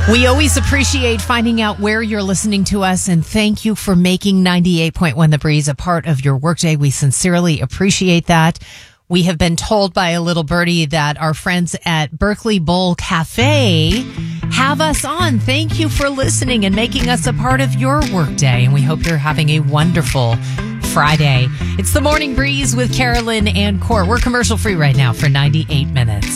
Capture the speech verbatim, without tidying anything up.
We always appreciate finding out where you're listening to us, and thank you for making ninety-eight point one The Breeze a part of your workday. We sincerely appreciate that. We have been told by a little birdie that our friends at Berkeley Bowl Cafe have us on. Thank you for listening and making us a part of your workday, and we hope you're having a wonderful Friday. It's the Morning Breeze with Carolyn and Court. We're commercial free right now for ninety-eight minutes.